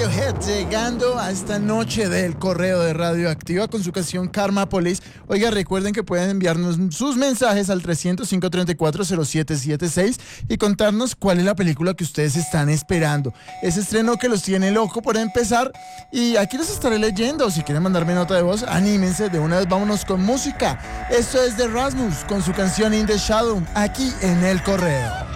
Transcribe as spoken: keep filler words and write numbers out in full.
Radiohead llegando a esta noche del correo de Radioactiva con su canción Karma Police. Oiga, recuerden que pueden enviarnos sus mensajes al trescientos cinco, treinta y cuatro, cero siete setenta y seis y contarnos cuál es la película que ustedes están esperando. Ese estreno que los tiene loco por empezar. Y aquí los estaré leyendo. Si quieren mandarme nota de voz, anímense. De una vez vámonos con música. Esto es de Rasmus con su canción In the Shadow, aquí en El Correo.